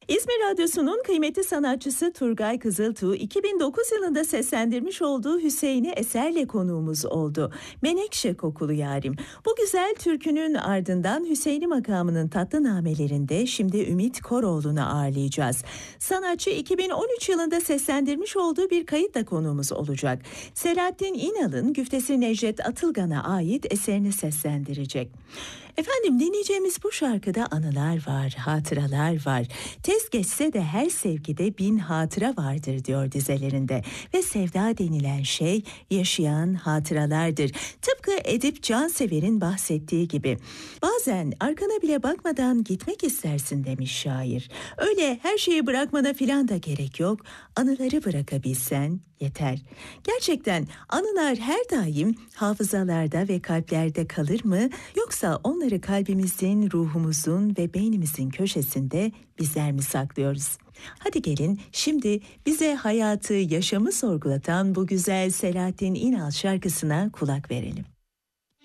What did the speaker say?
İzmir Radyosu'nun kıymetli sanatçısı Turgay Kızıltuğ, 2009 yılında seslendirmiş olduğu Hüseyin'i eserle konuğumuz oldu. Menekşe kokulu yarim. Bu güzel türkünün ardından Hüseyin'i makamının tatlı namelerinde şimdi Ümit Koroğlu'nu ağırlayacağız. Sanatçı 2013 yılında seslendirmiş olduğu bir kayıtla konuğumuz olacak. Selahattin İnal'ın güftesi Necdet Atılgan'a ait eserini seslendirecek. Efendim, dinleyeceğimiz bu şarkıda anılar var, hatıralar var. Tez geçse de her sevgide 1000 hatıra vardır diyor dizelerinde. Ve sevda denilen şey yaşayan hatıralardır. Tıpkı Edip Cansever'in bahsettiği gibi. Bazen arkana bile bakmadan gitmek istersin demiş şair. Öyle her şeyi bırakmana filan da gerek yok. Anıları bırakabilsen yeter. Gerçekten anılar her daim hafızalarda ve kalplerde kalır mı? Yoksa onları kalbimizin, ruhumuzun ve beynimizin köşesinde bizler mi saklıyoruz? Hadi gelin şimdi bize hayatı, yaşamı sorgulatan bu güzel Selahattin İnal şarkısına kulak verelim.